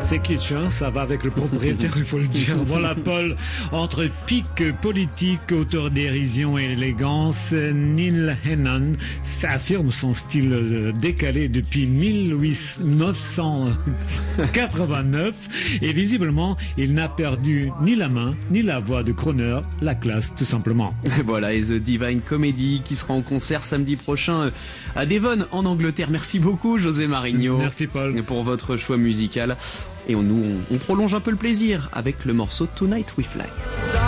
C'est kitsch, hein, ça va avec le propriétaire, il faut le dire. Voilà, Paul, entre pic politique, autodérision et élégance, Neil Hannon affirme son style décalé depuis 1989 et visiblement, il n'a perdu ni la main, ni la voix de Croner, la classe tout simplement. Et voilà, et The Divine Comedy qui sera en concert samedi prochain à Devon en Angleterre. Merci beaucoup José Marigno. Merci Paul. Pour votre choix musical. Et nous, on prolonge un peu le plaisir avec le morceau Tonight We Fly.